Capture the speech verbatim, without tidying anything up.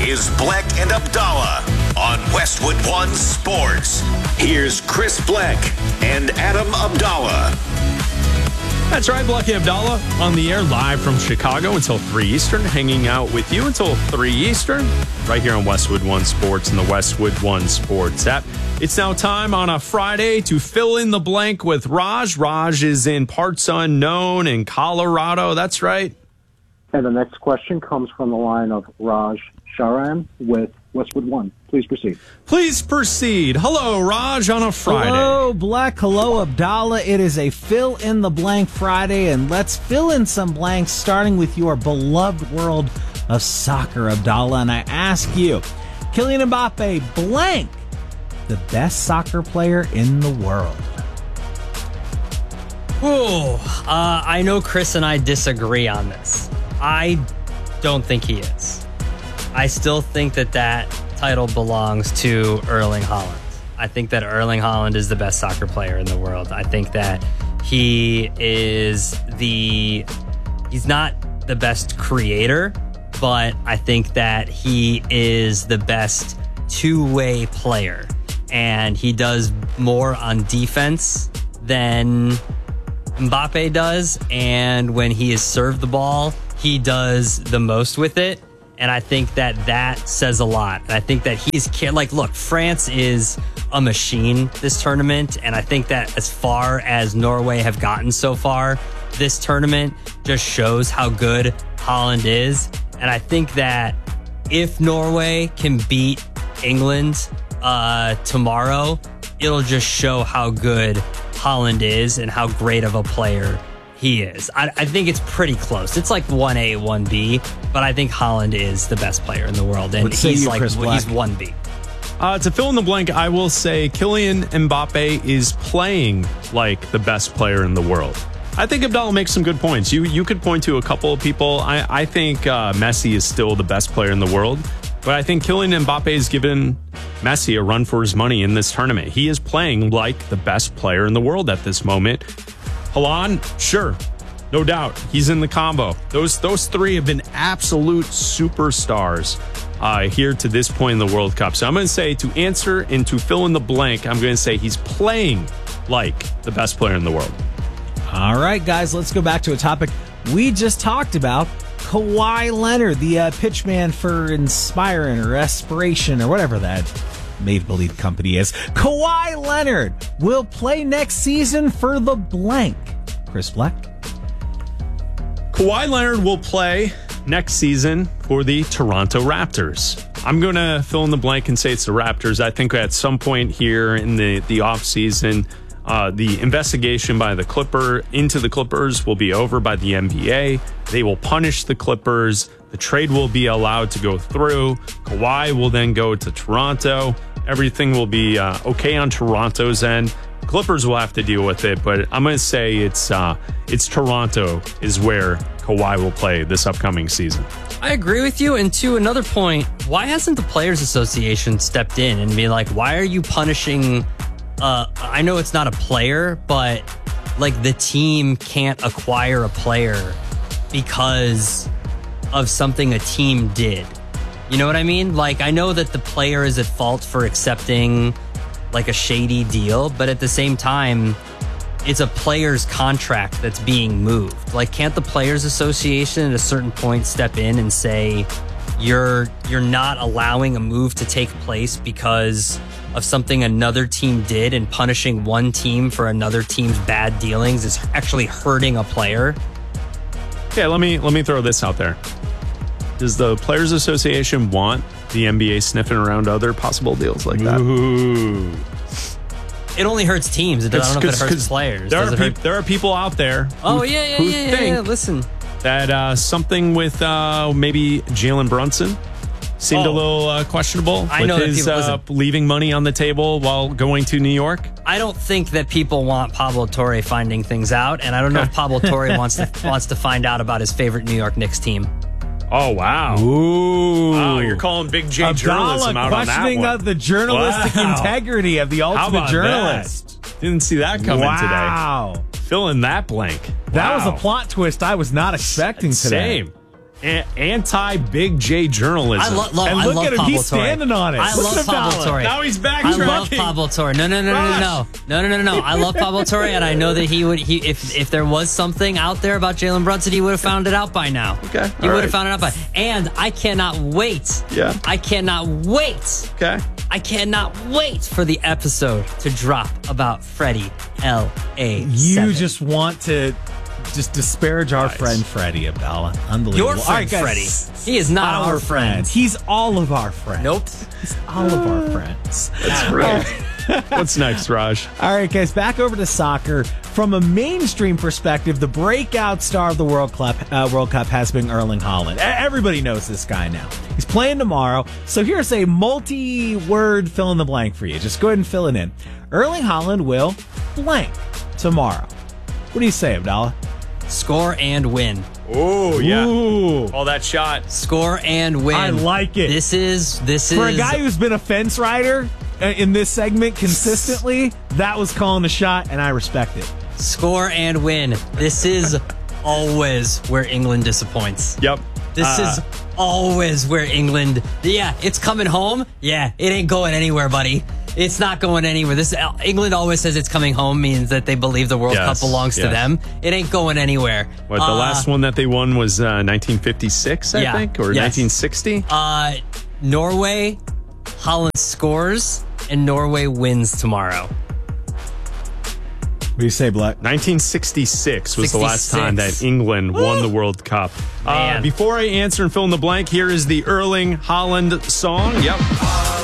is Bleck and Abdallah on Westwood One Sports. Here's Chris Bleck and Adam Abdallah. That's right, Bleck and Abdallah on the air live from Chicago until three Eastern, hanging out with you until three Eastern, right here on Westwood One Sports and the Westwood One Sports app. It's now time on a Friday to fill in the blank with Raj. Raj is in parts unknown in Colorado. That's right. And the next question comes from the line of Raj Sharan with Westwood One. Please proceed. Please proceed. Hello, Raj, on a Friday. Hello, Bleck. Hello, Abdallah. It is a fill in the blank Friday, and let's fill in some blanks, starting with your beloved world of soccer, Abdallah. And I ask you, Kylian Mbappe, blank, the best soccer player in the world. Oh, uh, I know Chris and I disagree on this. I don't think he is. I still think that that title belongs to Erling Haaland. I think that Erling Haaland is the best soccer player in the world. I think that he is the... He's not the best creator, but I think that he is the best two-way player. And he does more on defense than Mbappe does. And when he is served the ball, he does the most with it. And I think that that says a lot. And I think that he's, like, look, France is a machine this tournament. And I think that as far as Norway have gotten so far, this tournament just shows how good Haaland is. And I think that if Norway can beat England uh, tomorrow, it'll just show how good Haaland is and how great of a player he is. I, I think it's pretty close. It's like one A, one B, but I think Haaland is the best player in the world, and What say he's you, like Chris Black? he's one B. Uh, to fill in the blank, I will say Kylian Mbappe is playing like the best player in the world. I think Abdallah makes some good points. You you could point to a couple of people. I, I think uh, Messi is still the best player in the world, but I think Kylian Mbappe has given Messi a run for his money in this tournament. He is playing like the best player in the world at this moment. Haaland, sure, no doubt, he's in the combo. Those those three have been absolute superstars uh, here to this point in the World Cup. So I'm going to say, to answer and to fill in the blank, I'm going to say he's playing like the best player in the world. All right, guys, let's go back to a topic we just talked about. Kawhi Leonard, the uh, pitchman for Inspiring or Aspiration or whatever that made-believe company is. Kawhi Leonard will play next season for the blank. Chris Bleck? Kawhi Leonard will play next season for the Toronto Raptors. I'm going to fill in the blank and say it's the Raptors. I think at some point here in the, the offseason, uh, the investigation by the Clipper into the Clippers will be over by the N B A. They will punish the Clippers. The trade will be allowed to go through. Kawhi will then go to Toronto. Everything will be uh, okay on Toronto's end. Clippers will have to deal with it, but I'm going to say it's uh, it's Toronto is where Kawhi will play this upcoming season. I agree with you. And to another point, why hasn't the Players Association stepped in and be like, why are you punishing? Uh, I know it's not a player, but like the team can't acquire a player because of something a team did. You know what I mean? Like, I know that the player is at fault for accepting like a shady deal, but at the same time, it's a player's contract that's being moved. Like, can't the Players Association at a certain point step in and say, you're you're not allowing a move to take place because of something another team did, and punishing one team for another team's bad dealings is actually hurting a player? Yeah, let me let me throw this out there. Does the Players Association want the N B A sniffing around other possible deals like that? Ooh. It only hurts teams. It doesn't, I don't know if it hurts players. There Does are, it hurt? pe- there are people out there who, Oh, yeah, yeah, who yeah, think yeah, yeah. Listen. that uh, something with uh, maybe Jalen Brunson seemed Oh. a little uh, questionable I with know that his people- uh, listen. leaving money on the table while going to New York. I don't think that people want Pablo Torre finding things out, and I don't know if Pablo Torre wants to wants to find out about his favorite New York Knicks team. Oh, wow. Ooh. Wow, you're calling Big J journalism out on that questioning one. of the journalistic Wow. integrity of the How ultimate about journalist. that? Didn't see that coming Wow. today. Fill in that blank. That Wow. was a plot twist I was not expecting today. Same. a- anti-Big J journalism. I lo- love. And I look love at him, Pablo he's Torre. standing on it. I Look love at Pablo Pablo. Torre. Now he's I backtracking. love Pablo Torre. No, no, no, no, no, no, no, no, no, no. I love Pablo Torre, and I know that he would. He if if there was something out there about Jalen Brunson, he would have found it out by now. Okay, he all would right. have found it out by. And I cannot wait. Yeah. I cannot wait. Okay. I cannot wait for the episode to drop about Freddie L A. You just want to just disparage our Nice. friend Freddie, Abdallah. Unbelievable. Your All friend guys. Freddie. He is not our, friend. He's all of our friends. Nope. He's all of our friends. That's right. What's next, Raj? All right, guys, back over to soccer. From a mainstream perspective, the breakout star of the World Cup, uh, World Cup has been Erling Haaland. E- Everybody knows this guy now. He's playing tomorrow. So here's a multi-word fill in the blank for you. Just go ahead and fill it in. Erling Haaland will blank tomorrow. What do you say, Abdallah? Score and win. Oh, yeah. Ooh. All that shot. Score and win. I like it. This is this is For a guy who's been a fence rider uh, in this segment consistently, that was calling a shot, and I respect it. score and win. This is always where England disappoints. Yep. This Uh, is always where England. Yeah, it's coming home. Yeah, it ain't going anywhere, buddy. It's not going anywhere. This England always says it's coming home means that they believe the World Yes, Cup belongs to yes. them. It ain't going anywhere. What, the Uh, last one that they won was uh, nineteen fifty-six, I Yeah. think, or Yes. nineteen sixty? Uh, Norway, Holland scores, and Norway wins tomorrow. What do you say, Black? nineteen sixty-six was the last time sixty-six. that England won the World Cup. Uh, Man. before I answer and fill in the blank, here is the Erling Haaland song. Yep.